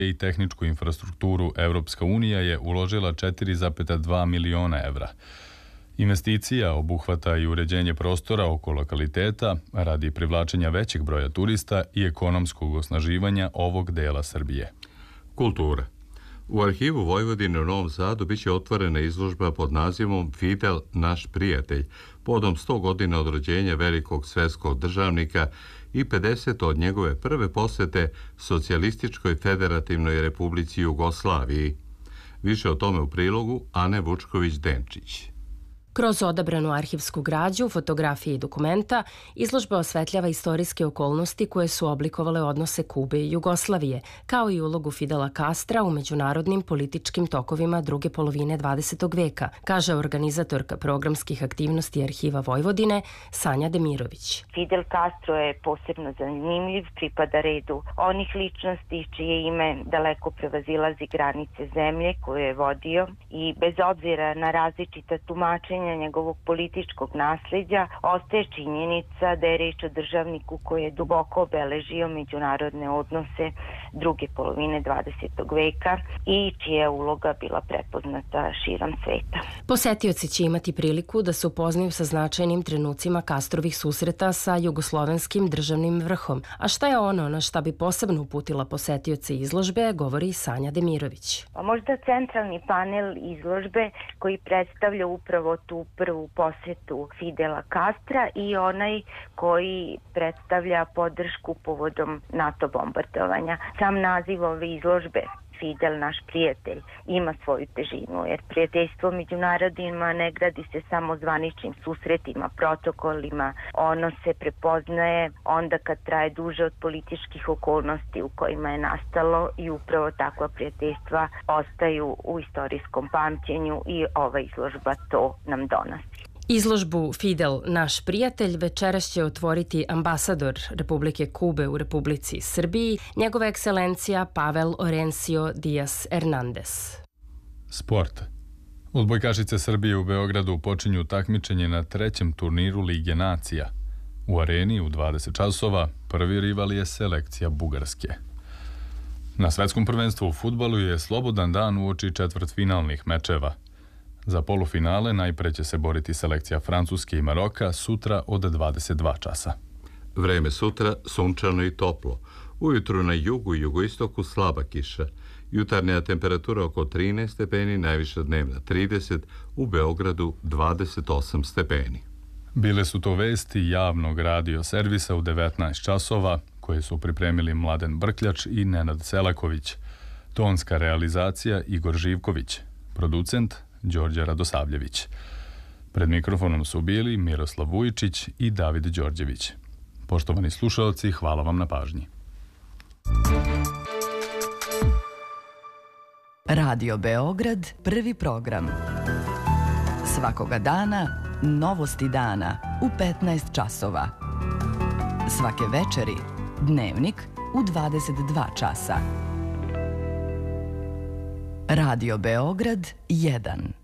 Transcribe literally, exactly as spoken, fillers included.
i tehničku infrastrukturu Evropska unija je uložila četiri zarez dva miliona evra. Investicija obuhvata i uređenje prostora oko lokaliteta radi privlačenja većeg broja turista i ekonomskog osnaživanja ovog dela Srbije. Kultura. U Arhivu Vojvodine u Novom Sadu biće otvorena izložba pod nazivom Fidel, naš prijatelj, podom sto godina od rođenja velikog svetskog državnika i pedeset od njegove prve posete Socijalističkoj federativnoj republici Jugoslaviji. Više o tome u prilogu Ane Vučković-Denčić. Kroz odabranu arhivsku građu, fotografije i dokumenta, izložba osvetljava istorijske okolnosti koje su oblikovale odnose Kube i Jugoslavije, kao i ulogu Fidela Castra u međunarodnim političkim tokovima druge polovine dvadesetog veka, kaže organizatorka programskih aktivnosti Arhiva Vojvodine Sanja Demirović. Fidel Castro je posebno zanimljiv, pripada redu onih ličnosti čije ime daleko prevazilazi granice zemlje koju je vodio i bez obzira na različita tumačenja njegovog političkog nasljeđa, ostaje činjenica da je reč o državniku koji je duboko obeležio međunarodne odnose druge polovine dvadesetog veka i čija je uloga bila prepoznata širom sveta. Posetioci će imati priliku da se upoznaju sa značajnim trenucima Castrovih susreta sa jugoslovenskim državnim vrhom. A šta je ono na šta bi posebno uputila posetioce izložbe, govori Sanja Demirović. Pa možda centralni panel izložbe koji predstavlja upravo tu prvu posetu Fidela Castra i onaj koji predstavlja podršku povodom NATO bombardovanja. Sam naziv ove izložbe, Fidel, naš prijatelj, ima svoju težinu, jer prijateljstvo među narodima ne gradi se samo zvaničnim susretima, protokolima. Ono se prepoznaje onda kad traje duže od političkih okolnosti u kojima je nastalo i upravo takva prijateljstva ostaju u istorijskom pamćenju i ova izložba to nam donosi. Izložbu Fidel, naš prijatelj, večeras će otvoriti ambasador Republike Kube u Republici Srbiji, njegova ekscelencija Pavel Orencio Dias Hernandez. Sport. Odbojkašice Srbije u Beogradu počinju takmičenje na trećem turniru Lige nacija. U areni u dvadeset časova prvi rival je selekcija Bugarske. Na svetskom prvenstvu u fudbalu je slobodan dan uoči četvrtfinalnih mečeva. Za polufinale najpre će se boriti selekcija Francuske i Maroka sutra od dvadeset dva časa. Vreme sutra sunčano i toplo. Ujutru na jugu i jugoistoku slaba kiša. Jutarnja temperatura oko trinaest stepeni, najviša dnevna trideset, u Beogradu dvadeset osam stepeni. Bile su to vesti javnog radio servisa u devetnaest časova, koje su pripremili Mladen Brkljač i Nenad Selaković. Tonska realizacija Igor Živković. Producent Đorđe Radosavljević. Pred mikrofonom su bili Miroslav Vujičić i David Đorđević. Poštovani slušalci, hvala vam na pažnji. Radio Beograd, prvi program. Svakoga dana, novosti dana u petnaest časova. Svake večeri, dnevnik u dvadeset dva časa. Radio Beograd jedan.